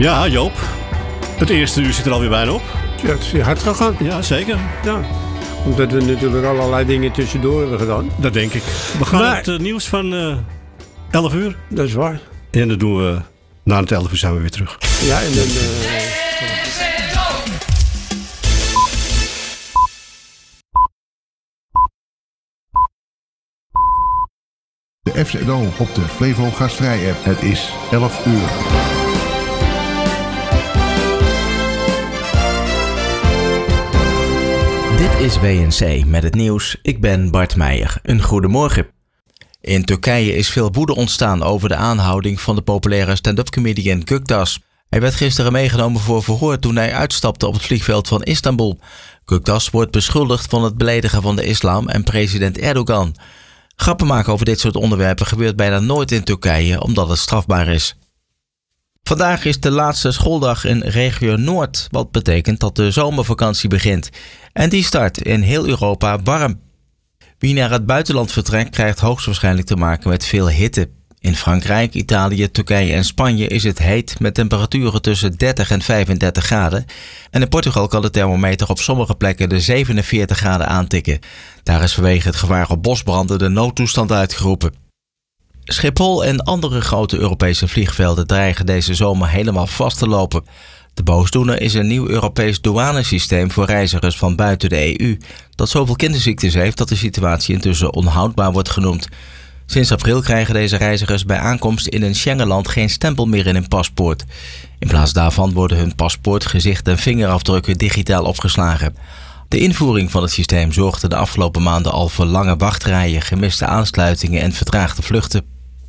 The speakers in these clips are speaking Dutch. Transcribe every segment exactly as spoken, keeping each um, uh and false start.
Ja, Joop. Het eerste uur zit er alweer bijna op. Ja, het is hard gegaan. Ja, zeker. Ja. Omdat we natuurlijk allerlei dingen tussendoor hebben gedaan. Dat denk ik. We gaan Maar, het uh, nieuws van uh, elf uur. Dat is waar. En dat doen we na het elf uur zijn we weer terug. Ja, en dan... Uh, De F Z O op de Flevo Gastvrij app. Het is elf uur. Dit is W N C met het nieuws. Ik ben Bart Meijer. Een goedemorgen. In Turkije is veel woede ontstaan over de aanhouding van de populaire stand-up comedian Göktaş. Hij werd gisteren meegenomen voor verhoor toen hij uitstapte op het vliegveld van Istanbul. Göktaş wordt beschuldigd van het beledigen van de islam en president Erdogan. Grappen maken over dit soort onderwerpen gebeurt bijna nooit in Turkije omdat het strafbaar is. Vandaag is de laatste schooldag in regio Noord, wat betekent dat de zomervakantie begint. En die start in heel Europa warm. Wie naar het buitenland vertrekt krijgt hoogstwaarschijnlijk te maken met veel hitte. In Frankrijk, Italië, Turkije en Spanje is het heet met temperaturen tussen dertig en vijfendertig graden. En in Portugal kan de thermometer op sommige plekken de zevenenveertig graden aantikken. Daar is vanwege het gevaar op bosbranden de noodtoestand uitgeroepen. Schiphol en andere grote Europese vliegvelden dreigen deze zomer helemaal vast te lopen. De boosdoener is een nieuw Europees douanesysteem voor reizigers van buiten de E U, dat zoveel kinderziektes heeft dat de situatie intussen onhoudbaar wordt genoemd. Sinds april krijgen deze reizigers bij aankomst in een Schengenland geen stempel meer in hun paspoort. In plaats daarvan worden hun paspoort, gezicht en vingerafdrukken digitaal opgeslagen. De invoering van het systeem zorgde de afgelopen maanden al voor lange wachtrijen, gemiste aansluitingen en vertraagde vluchten.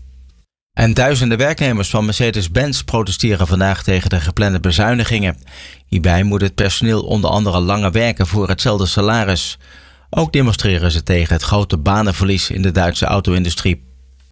En duizenden werknemers van Mercedes-Benz protesteren vandaag tegen de geplande bezuinigingen. Hierbij moet het personeel onder andere langer werken voor hetzelfde salaris. Ook demonstreren ze tegen het grote banenverlies in de Duitse auto-industrie.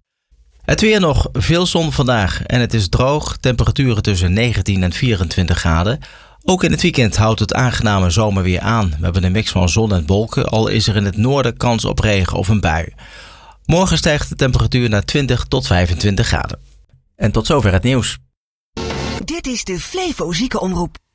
Het weer nog, veel zon vandaag en het is droog, temperaturen tussen negentien en vierentwintig graden. Ook in het weekend houdt het aangename zomerweer aan. We hebben een mix van zon en wolken, al is er in het noorden kans op regen of een bui. Morgen stijgt de temperatuur naar twintig tot vijfentwintig graden. En tot zover het nieuws. Dit is de Flevo Ziekenomroep.